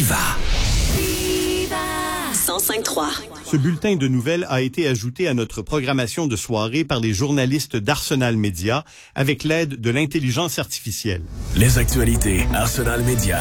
Viva! 105.3. Ce bulletin de nouvelles a été ajouté à notre programmation de soirée par les journalistes d'Arsenal Média avec l'aide de l'intelligence artificielle. Les actualités Arsenal Média.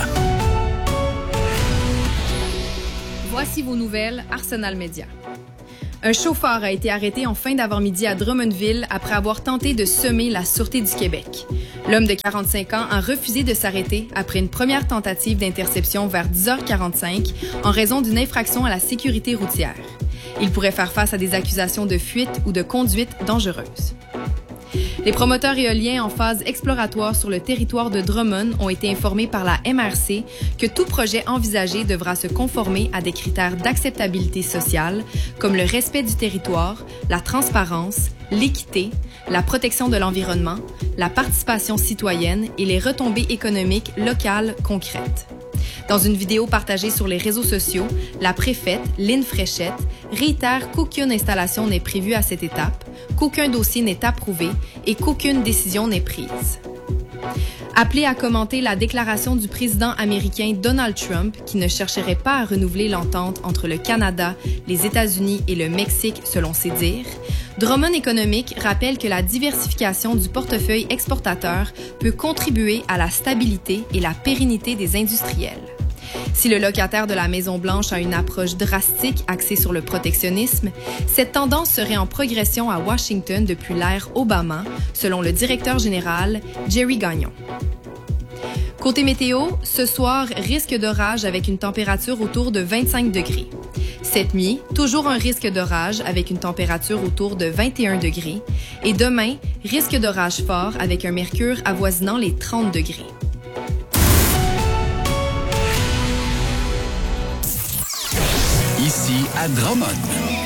Voici vos nouvelles Arsenal Média. Un chauffeur a été arrêté en fin d'avant-midi à Drummondville après avoir tenté de semer la Sûreté du Québec. L'homme de 45 ans a refusé de s'arrêter après une première tentative d'interception vers 10h45 en raison d'une infraction à la sécurité routière. Il pourrait faire face à des accusations de fuite ou de conduite dangereuse. Les promoteurs éoliens en phase exploratoire sur le territoire de Drummond ont été informés par la MRC que tout projet envisagé devra se conformer à des critères d'acceptabilité sociale comme le respect du territoire, la transparence, l'équité, la protection de l'environnement, la participation citoyenne et les retombées économiques locales concrètes. Dans une vidéo partagée sur les réseaux sociaux, la préfète, Lynne Fréchette, réitère qu'aucune installation n'est prévue à cette étape, qu'aucun dossier n'est approuvé et qu'aucune décision n'est prise. Appelé à commenter la déclaration du président américain Donald Trump qui ne chercherait pas à renouveler l'entente entre le Canada, les États-Unis et le Mexique selon ses dires, Drummond Économique rappelle que la diversification du portefeuille exportateur peut contribuer à la stabilité et la pérennité des industriels. Si le locataire de la Maison-Blanche a une approche drastique axée sur le protectionnisme, cette tendance serait en progression à Washington depuis l'ère Obama, selon le directeur général Jerry Gagnon. Côté météo, ce soir, risque d'orage avec une température autour de 25 degrés. Cette nuit, toujours un risque d'orage avec une température autour de 21 degrés. Et demain, risque d'orage fort avec un mercure avoisinant les 30 degrés. Ici à Drummond.